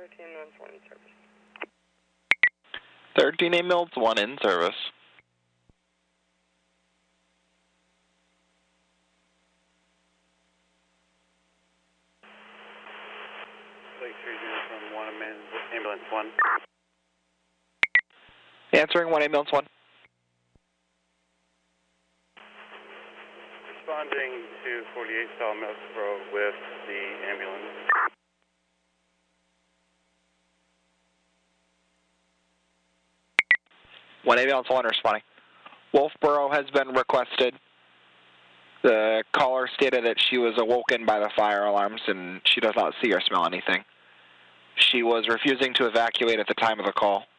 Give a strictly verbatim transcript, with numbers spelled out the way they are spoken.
thirteen ambulance one in service. thirteen ambulance one in service. Lake three zero from one ambulance one. Answering one ambulance one. Responding to forty-eight South Millsboro with the ambulance. One ambulance one responding. Wolfboro has been requested. The caller stated that she was awoken by the fire alarms and she does not see or smell anything. She was refusing to evacuate at the time of the call.